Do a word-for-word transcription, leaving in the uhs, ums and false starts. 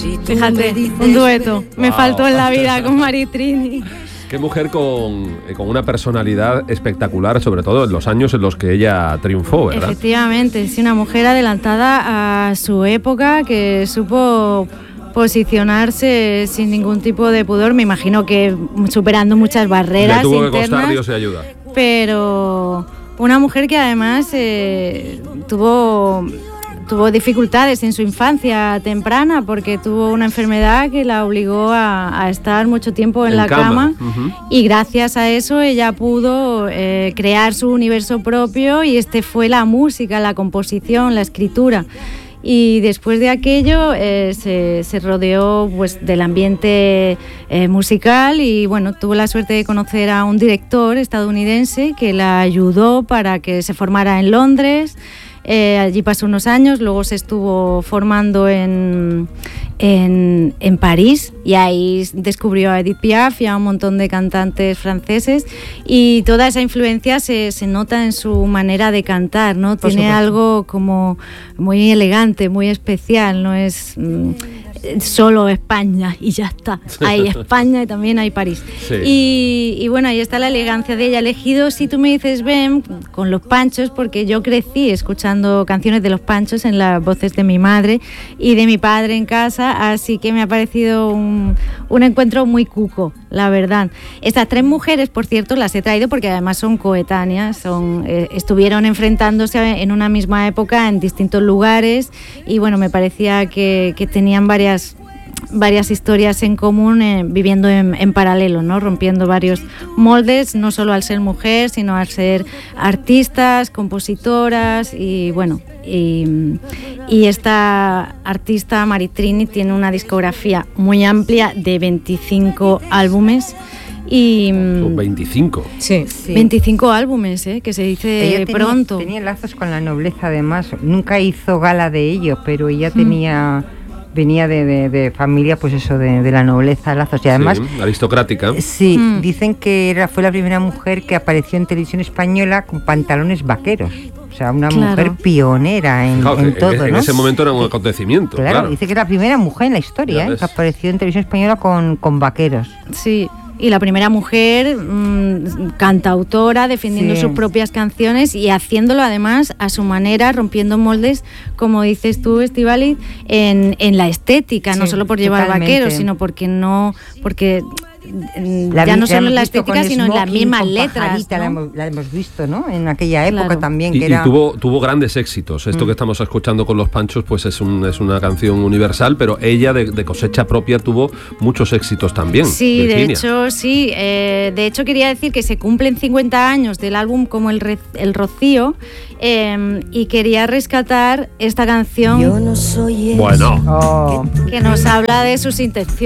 Fíjate, un dueto. Me Wow. faltó en la vida con Maritrini. Qué mujer con, con una personalidad espectacular, sobre todo en los años en los que ella triunfó, ¿verdad? Efectivamente, sí, una mujer adelantada a su época que supo posicionarse sin ningún tipo de pudor. Me imagino que superando muchas barreras Le tuvo que internas. costar Dios y ayuda. Pero una mujer que además eh, tuvo... Tuvo dificultades en su infancia temprana porque tuvo una enfermedad que la obligó a, a estar mucho tiempo en, En la cama. cama, Uh-huh. y gracias a eso ella pudo eh, crear su universo propio, y este fue la música, la composición, la escritura. Y después de aquello eh, se, se rodeó pues, del ambiente eh, musical, y bueno, tuvo la suerte de conocer a un director estadounidense que la ayudó para que se formara en Londres. Eh, allí pasó unos años, luego se estuvo formando en, en, en París, y ahí descubrió a Edith Piaf y a un montón de cantantes franceses, y toda esa influencia se, se nota en su manera de cantar, ¿no? Por Tiene supuesto. algo como muy elegante, muy especial, no es mm, solo España y ya está. Hay España y también hay París. Sí. Y, y bueno, ahí está la elegancia de ella. Elegido, si tú me dices, ven, con Los Panchos, porque yo crecí escuchando canciones de Los Panchos en las voces de mi madre y de mi padre en casa, así que me ha parecido un, un encuentro muy cuco, la verdad. Estas tres mujeres, por cierto, las he traído porque además son coetáneas, son, eh, estuvieron enfrentándose en una misma época en distintos lugares, y bueno, me parecía que, que tenían varias varias historias en común, eh, viviendo en, en paralelo, ¿no? Rompiendo varios moldes, no solo al ser mujer, sino al ser artistas, compositoras, y bueno, y, y esta artista Maritrini tiene una discografía muy amplia de veinticinco álbumes. Y Son veinticinco. Sí, sí. veinticinco álbumes, ¿eh? Que se dice Ella tenía, pronto. tenía lazos con la nobleza, además. Nunca hizo gala de ello, pero ella tenía... venía de, de, de familia, pues eso, de, de la nobleza, lazos. Y además... Sí, aristocrática. Sí, Mm. dicen que era, fue la primera mujer que apareció en televisión española con pantalones vaqueros. O sea, una Claro. mujer pionera en, Claro, en en, todo, en ¿no? ese momento era un acontecimiento. Claro, Claro, dice que era la primera mujer en la Ya historia, ¿eh? ves. Que apareció en televisión española con, con vaqueros. Sí, y la primera mujer mmm, cantautora, defendiendo Sí. sus propias canciones y haciéndolo además a su manera, rompiendo moldes, como dices tú, Estíbaliz, en, en la estética, no Sí, solo por llevar totalmente. vaqueros, sino porque no, porque mm, La ya vi- no la solo hemos en la visto estética, con sino en las smoking, mismas con letras, pajarita, la, ¿no? hemos, la hemos visto, ¿no? En aquella época Claro. también, Y, que y era... tuvo, tuvo grandes éxitos. Esto Mm. que estamos escuchando con Los Panchos, pues es, un, es una canción universal, pero ella de, de cosecha propia tuvo muchos éxitos también. Sí, de Virginia. hecho, sí. Eh, de hecho, quería decir que se cumplen cincuenta años del álbum como El, Re- el Rocío, eh, y quería rescatar esta canción Yo no soy esa Bueno. Oh. que nos habla de sus intenciones.